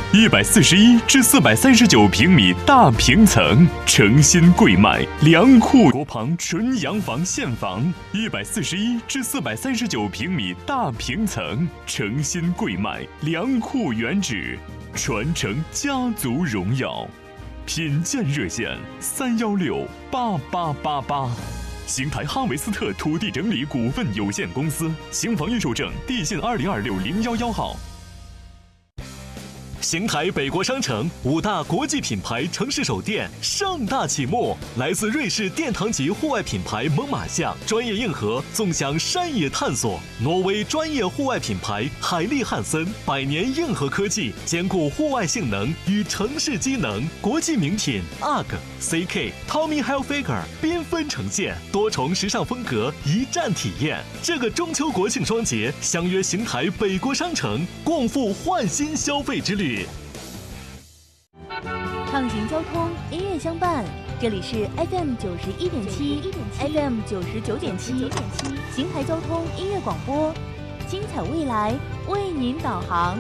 141至439平米大平层，诚心贵卖，良户国旁纯洋房现房，141至439平米大平层，诚心贵卖，良户原址，传承家族荣耀。品鉴热线3168888。邢台哈维斯特土地整理股份有限公司，邢房预售证地信2026011号。 邢台北国商城5大国际品牌城市首店盛大启幕，来自瑞士殿堂级户外品牌猛犸象专业硬核纵享山野探索，挪威专业户外品牌海利汉森100年硬核科技兼顾户外性能与城市机能，国际名品 UGG、CK、Tommy Hilfiger 缤纷呈现，多重时尚风格一站体验。这个中秋国庆双节，相约邢台北国商城，共赴焕新消费之旅。 畅行交通，音乐相伴，这里是 FM 91.7 FM 99.7邢台交通音乐广播，精彩未来为您导航。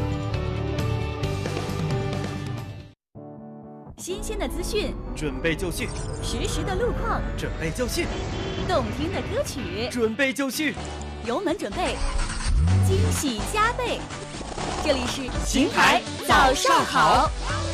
新鲜的资讯， 准备就绪； 实时的路况， 准备就绪； 动听的歌曲， 准备就绪。 油门准备，惊喜加倍。这里是邢台早上好。